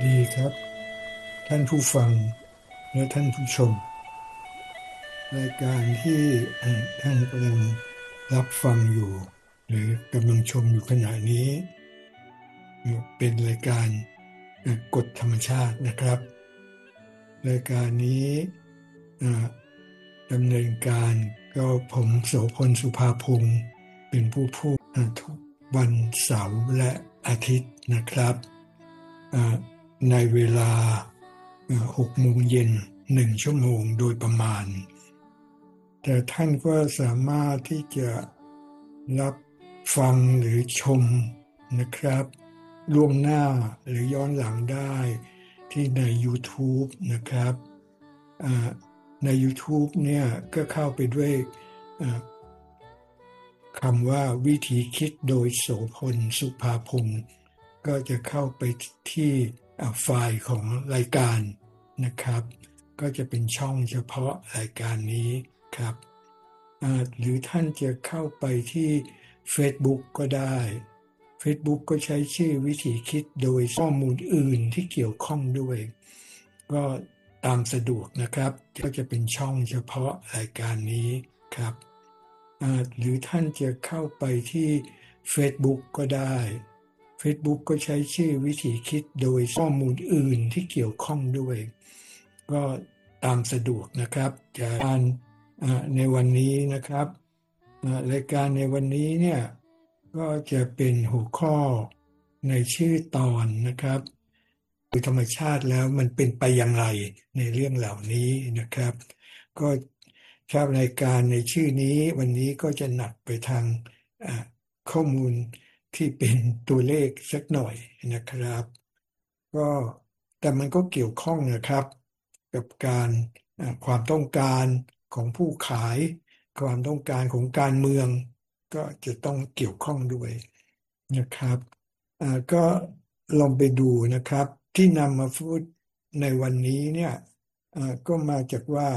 ดีครับท่านผู้ฟังและท่านผู้ชมรายการที่ท่านกำลังรับฟังอยู่หรือกำลังชมอยู่ขณะนี้เป็นรายการกฎธรรมชาตินะครับรายการนี้เอ่อดำเนินการก็ผมโสพลสุภาพงศ์เป็นผู้พูดทุกวันเสาร์และอาทิตย์นะครับอ่าในเวลา6 โมงเย็น1 ชั่วโมงโดยประมาณแต่ท่านก็สามารถที่จะรับฟังหรือชมนะครับล่วงหน้าหรือย้อนหลังได้ที่ใน YouTube นะครับอ่าใน YouTube เนี่ยก็เข้าไปด้วยอ่าคำว่าวิธีคิดโดยโสพลสุภาพงศ์ก็จะเข้าไปที่ไฟล์ของรายการนะครับก็จะเป็นช่องเฉพาะรายการนี้ครับหรือท่านจะเข้าไปที่ Facebook ก็ได้ Facebook ก็ใช้ชื่อวิธีคิดโดยข้อมูลอื่นที่เกี่ยวข้องด้วยก็ตามสะดวกนะครับก็จะเป็นช่องเฉพาะรายการนี้ครับหรือท่านจะเข้าไปที่ Facebook ก็ได้ Facebook ก็ใช้ชื่อวิธีคิดโดยข้อมูลอื่นที่เกี่ยวข้องด้วยก็ตามสะดวกนะครับการในวันนี้นะครับรายการในวันนี้เนี่ยก็จะเป็นหัวข้อในชื่อตอนนะครับโดยธรรมชาติแล้วมันเป็นไปอย่างไรในเรื่องเหล่านี้นะครับก็ชอบรายการในชื่อนี้วันนี้ก็จะหนักไปทางข้อมูลที่เป็นตัวเลขสักหน่อยนะครับก็แต่มันก็เกี่ยวข้องนะครับกับการความต้องการของผู้ขายความต้องการของการเมืองก็จะต้องเกี่ยวข้องด้วยนะครับก็ลองไปดูนะครับที่นำมาพูดในวันนี้เนี่ยก็มาจากว่า